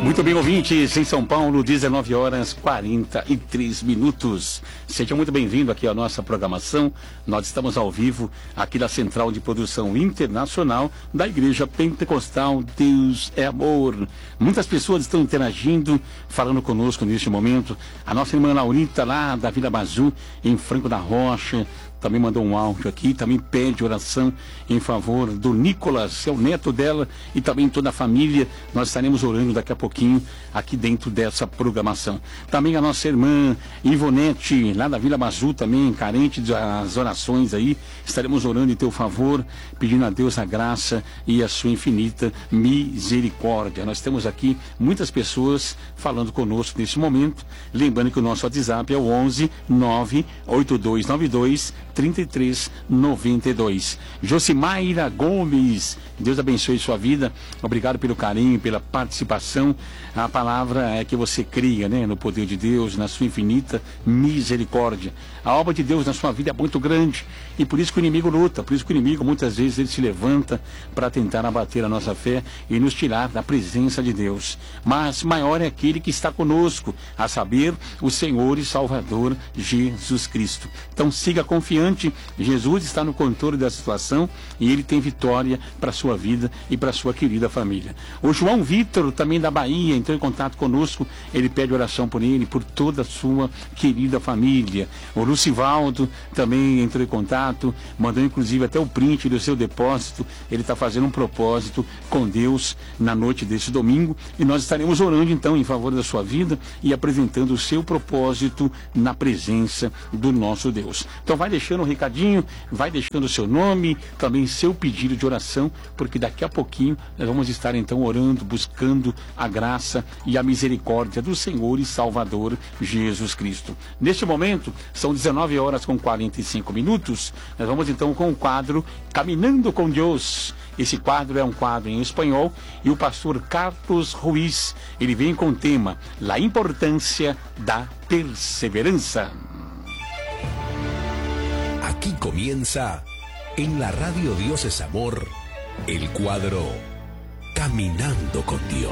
Muito bem, ouvintes, em São Paulo, 19 horas 43 minutos. Seja muito bem-vindo aqui à nossa programação. Nós estamos ao vivo aqui da Central de Produção Internacional da Igreja Pentecostal Deus é Amor. Muitas pessoas estão interagindo, falando conosco neste momento. A nossa irmã Laurita, lá da Vila Bazu, em Franco da Rocha, também mandou um áudio aqui, também pede oração em favor do Nicolas, é o neto dela, e também toda a família. Nós estaremos orando daqui a pouquinho aqui dentro dessa programação. Também a nossa irmã Ivonete, lá da Vila Bazu, também carente das orações aí, estaremos orando em teu favor, pedindo a Deus a graça e a sua infinita misericórdia. Nós temos aqui muitas pessoas falando conosco nesse momento, lembrando que o nosso WhatsApp é o 11 98292 3392. Josimaira Gomes, Deus abençoe sua vida. Obrigado pelo carinho, pela participação. A palavra é que você cria, né, no poder de Deus, na sua infinita misericórdia. A obra de Deus na sua vida é muito grande e por isso que o inimigo luta, por isso que o inimigo muitas vezes ele se levanta para tentar abater a nossa fé e nos tirar da presença de Deus. Mas maior é aquele que está conosco, a saber, o Senhor e Salvador Jesus Cristo. Então siga confiante, Jesus está no controle da situação e ele tem vitória para a sua vida e para a sua querida família. O João Vitor, também da Bahia, entrou em contato conosco, ele pede oração por ele, por toda a sua querida família. O Lucivaldo também entrou em contato, mandou inclusive até o print do seu depósito. Ele está fazendo um propósito com Deus na noite desse domingo e nós estaremos orando então em favor da sua vida e apresentando o seu propósito na presença do nosso Deus. Então vai deixando um recadinho, vai deixando o seu nome, também seu pedido de oração, porque daqui a pouquinho nós vamos estar então orando, buscando a graça e a misericórdia do Senhor e Salvador Jesus Cristo. Neste momento, são 19 horas com 45 minutos, nós vamos então com o quadro Caminhando com Deus. Esse quadro é um quadro em espanhol e o pastor Carlos Ruiz, ele vem com o tema La Importância da Perseverança. Aquí comienza, en la radio Dios es Amor, el cuadro Caminando con Dios.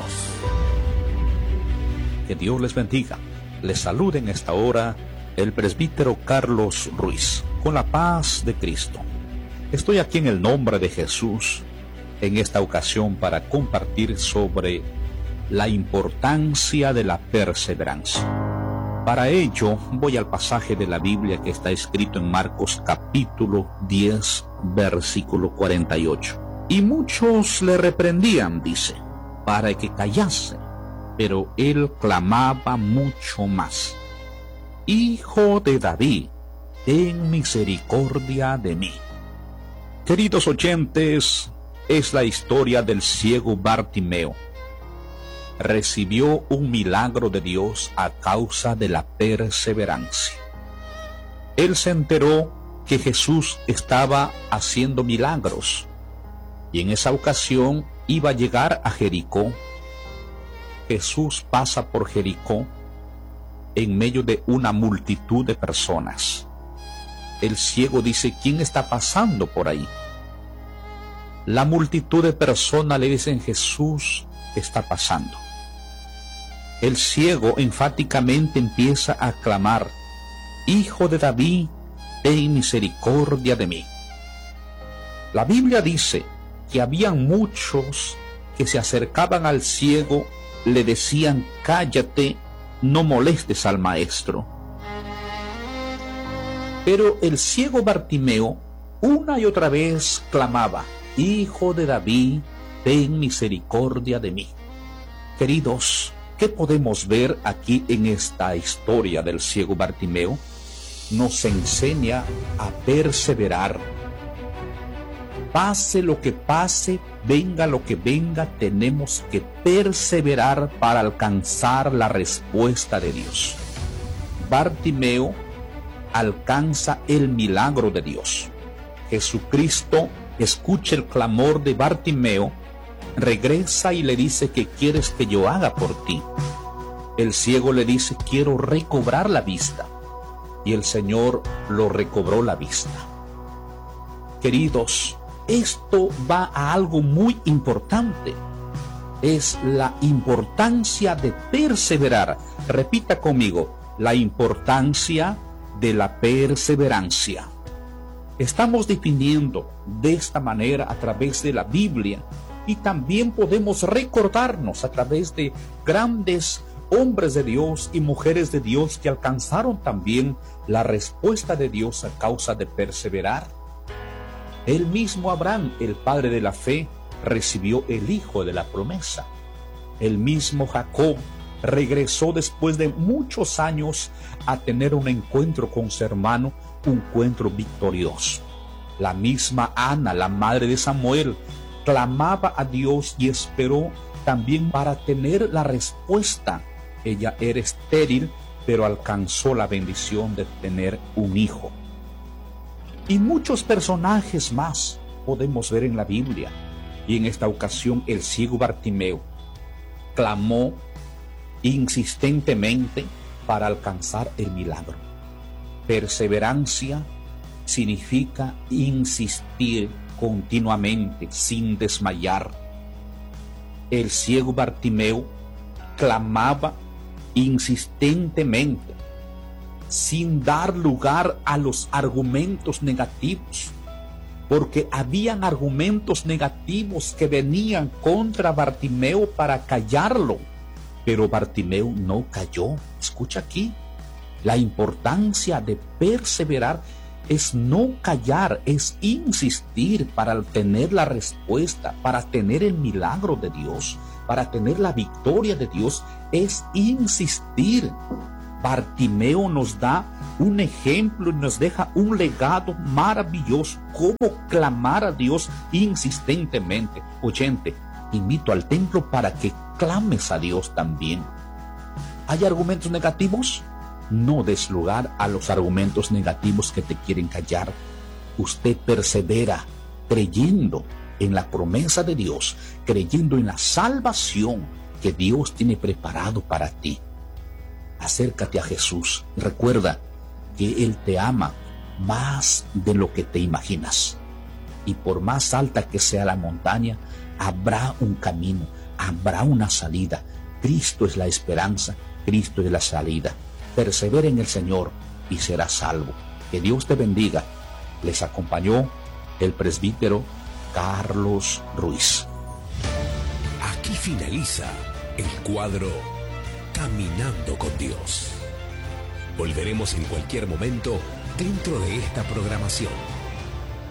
Que Dios les bendiga. Les saluda en esta hora el presbítero Carlos Ruiz, con la paz de Cristo. Estoy aquí en el nombre de Jesús, en esta ocasión para compartir sobre la importancia de la perseverancia. Para ello, voy al pasaje de la Biblia que está escrito en Marcos capítulo 10, versículo 48. Y muchos le reprendían, dice, para que callase, pero él clamaba mucho más: Hijo de David, ten misericordia de mí. Queridos oyentes, es la historia del ciego Bartimeo. Recibió un milagro de Dios a causa de la perseverancia. Él se enteró que Jesús estaba haciendo milagros y en esa ocasión iba a llegar a Jericó. Jesús pasa por Jericó en medio de una multitud de personas. El ciego dice: ¿quién está pasando por ahí? La multitud de personas le dicen: Jesús está pasando. El ciego enfáticamente empieza a clamar: Hijo de David, ten misericordia de mí. La Biblia dice que habían muchos que se acercaban al ciego, le decían: cállate, no molestes al maestro. Pero el ciego Bartimeo una y otra vez clamaba: Hijo de David, ten misericordia de mí. Queridos, ¿qué podemos ver aquí en esta historia del ciego Bartimeo? Nos enseña a perseverar. Pase lo que pase, venga lo que venga, tenemos que perseverar para alcanzar la respuesta de Dios. Bartimeo alcanza el milagro de Dios. Jesucristo escucha el clamor de Bartimeo, regresa y le dice: ¿qué quieres que yo haga por ti? El ciego le dice: quiero recobrar la vista. Y el Señor lo recobró la vista. Queridos, esto va a algo muy importante. es la importancia de perseverar. Repita conmigo, la importancia de la perseverancia. Estamos definiendo de esta manera a través de la Biblia, y también podemos recordarnos a través de grandes hombres de Dios y mujeres de Dios que alcanzaron también la respuesta de Dios a causa de perseverar. El mismo Abraham, el padre de la fe, recibió el hijo de la promesa. El mismo Jacob regresó después de muchos años a tener un encuentro con su hermano, un encuentro victorioso. La misma Ana, la madre de Samuel, clamaba a Dios y esperó también para tener la respuesta. Ella era estéril, pero alcanzó la bendición de tener un hijo. Y muchos personajes más podemos ver en la Biblia. Y en esta ocasión el ciego Bartimeo clamó insistentemente para alcanzar el milagro. Perseverancia significa insistir continuamente sin desmayar. El ciego Bartimeo clamaba insistentemente, sin dar lugar a los argumentos negativos, porque habían argumentos negativos que venían contra Bartimeo para callarlo, pero Bartimeo no cayó. Escucha aquí, la importancia de perseverar es no callar, es insistir para tener la respuesta, para tener el milagro de Dios, para tener la victoria de Dios, es insistir. Bartimeo nos da un ejemplo y nos deja un legado maravilloso, cómo clamar a Dios insistentemente. Oyente, invito al templo para que clames a Dios también. ¿Hay argumentos negativos? No des lugar a los argumentos negativos que te quieren callar. Usted persevera creyendo en la promesa de Dios, creyendo en la salvación que Dios tiene preparado para ti. Acércate a Jesús. Recuerda que Él te ama más de lo que te imaginas. Y por más alta que sea la montaña, habrá un camino, habrá una salida. Cristo es la esperanza, Cristo es la salida. Persevera en el Señor y serás salvo. Que Dios te bendiga. Les acompañó el presbítero Carlos Ruiz. Aquí finaliza el cuadro Caminando con Dios. Volveremos en cualquier momento dentro de esta programación.